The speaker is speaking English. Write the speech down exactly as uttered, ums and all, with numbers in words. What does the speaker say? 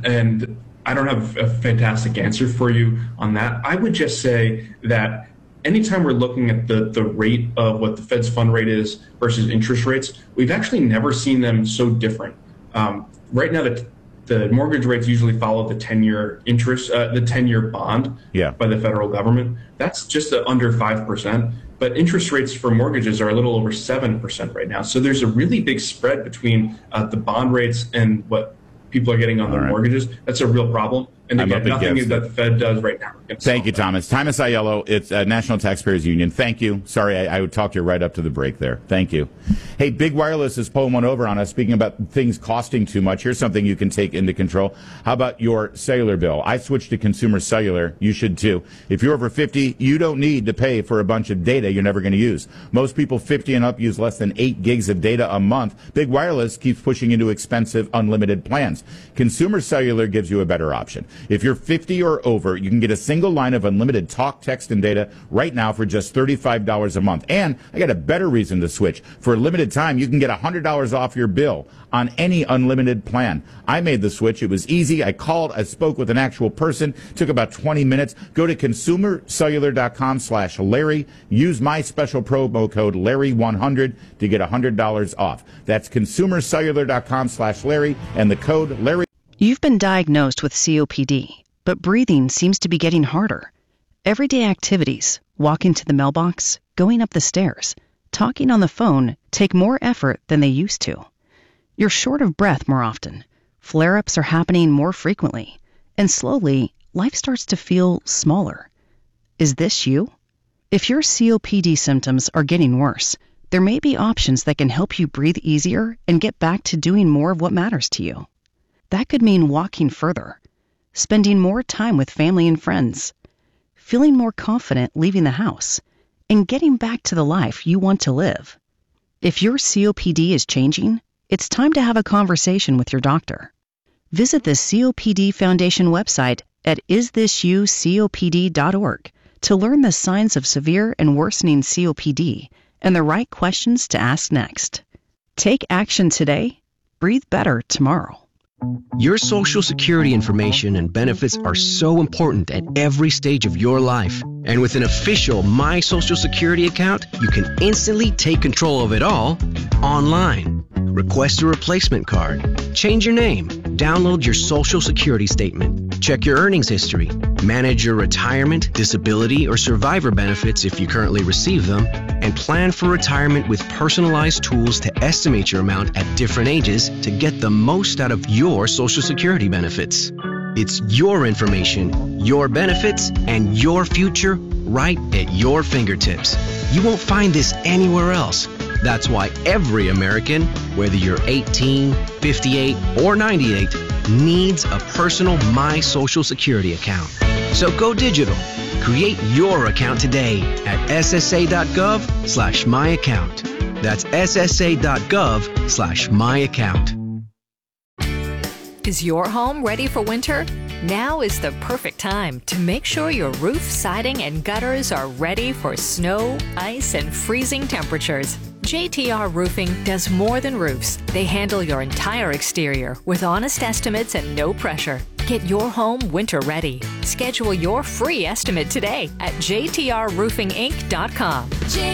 and I don't have a fantastic answer for you on that. I would just say that anytime we're looking at the, the rate of what the Fed's fund rate is versus interest rates, we've actually never seen them so different. Um, right now, the, the mortgage rates usually follow the ten-year interest, uh, the ten-year bond yeah. by the federal government. That's just a, under five percent. But interest rates for mortgages are a little over seven percent right now. So there's a really big spread between uh, the bond rates and what people are getting on their right. mortgages. That's a real problem. And again, nothing that the Fed does right now. Thank you, Thomas. Thomas Aiello, it's uh, National Taxpayers Union. Thank you. Sorry, I, I would talk you right up to the break there. Thank you. Hey, Big Wireless is pulling one over on us, speaking about things costing too much. Here's something you can take into control. How about your cellular bill? I switched to Consumer Cellular. You should too. If you're over fifty, you don't need to pay for a bunch of data you're never going to use. Most people fifty and up use less than eight gigs of data a month. Big Wireless keeps pushing into expensive unlimited plans. Consumer Cellular gives you a better option. If you're fifty or over, you can get a single line of unlimited talk, text, and data right now for just thirty-five dollars a month. And I got a better reason to switch. For a limited time, you can get one hundred dollars off your bill on any unlimited plan. I made the switch. It was easy. I called. I spoke with an actual person. It took about twenty minutes. Go to consumercellular.com slash Larry. Use my special promo code Larry one hundred to get one hundred dollars off. That's consumercellular.com slash Larry and the code Larry. You've been diagnosed with C O P D, but breathing seems to be getting harder. Everyday activities, walking to the mailbox, going up the stairs, talking on the phone take more effort than they used to. You're short of breath more often. Flare-ups are happening more frequently. And slowly, life starts to feel smaller. Is this you? If your C O P D symptoms are getting worse, there may be options that can help you breathe easier and get back to doing more of what matters to you. That could mean walking further, spending more time with family and friends, feeling more confident leaving the house, and getting back to the life you want to live. If your C O P D is changing, it's time to have a conversation with your doctor. Visit the C O P D Foundation website at is this you C O P D dot org to learn the signs of severe and worsening C O P D and the right questions to ask next. Take action today. Breathe better tomorrow. Your Social Security information and benefits are so important at every stage of your life. And with an official My Social Security account, you can instantly take control of it all online. Request a replacement card, change your name, download your Social Security statement, check your earnings history, manage your retirement, disability, or survivor benefits if you currently receive them, and plan for retirement with personalized tools to estimate your amount at different ages to get the most out of your Social Security benefits. It's your information, your benefits, and your future right at your fingertips. You won't find this anywhere else. That's why every American, whether you're eighteen, fifty-eight, or ninety-eight, needs a personal My Social Security account. So go digital. Create your account today at ssa.gov slash my account. That's ssa.gov slash my account. Is your home ready for winter? Now is the perfect time to make sure your roof, siding, and gutters are ready for snow, ice, and freezing temperatures. J T R Roofing does more than roofs. They handle your entire exterior with honest estimates and no pressure. Get your home winter ready. Schedule your free estimate today at j t r roofing inc dot com. J